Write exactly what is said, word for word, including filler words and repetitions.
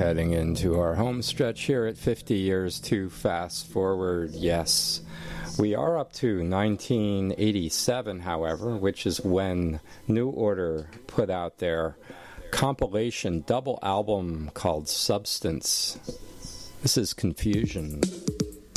heading into our home stretch here at fifty Years to Fast Forward. Yes, we are up to nineteen eighty-seven, however, which is when New Order put out their compilation double album called Substance. This is Confusion.